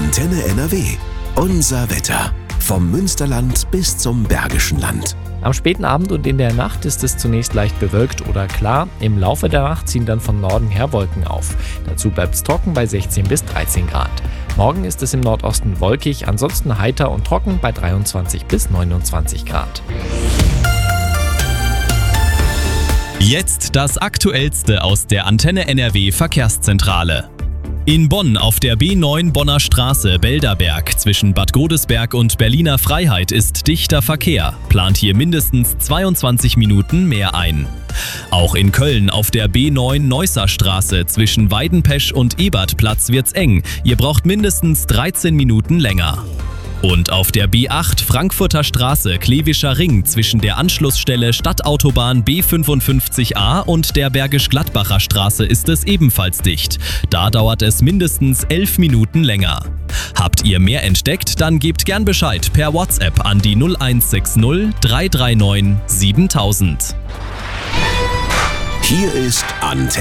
Antenne NRW. Unser Wetter. Vom Münsterland bis zum Bergischen Land. Am späten Abend und in der Nacht ist es zunächst leicht bewölkt oder klar. Im Laufe der Nacht ziehen dann von Norden her Wolken auf. Dazu bleibt es trocken bei 16 bis 13 Grad. Morgen ist es im Nordosten wolkig, ansonsten heiter und trocken bei 23 bis 29 Grad. Jetzt das Aktuellste aus der Antenne NRW Verkehrszentrale. In Bonn auf der B9 Bonner Straße Belderberg zwischen Bad Godesberg und Berliner Freiheit ist dichter Verkehr. Plant hier mindestens 22 Minuten mehr ein. Auch in Köln auf der B9 Neusser Straße zwischen Weidenpesch und Ebertplatz wird's eng. Ihr braucht mindestens 13 Minuten länger. Und auf der B8 Frankfurter Straße Klevischer Ring zwischen der Anschlussstelle Stadtautobahn B55a und der Bergisch-Gladbacher Straße ist es ebenfalls dicht. Da dauert es mindestens 11 Minuten länger. Habt ihr mehr entdeckt? Dann gebt gern Bescheid per WhatsApp an die 0160 339 7000. Hier ist Antenne.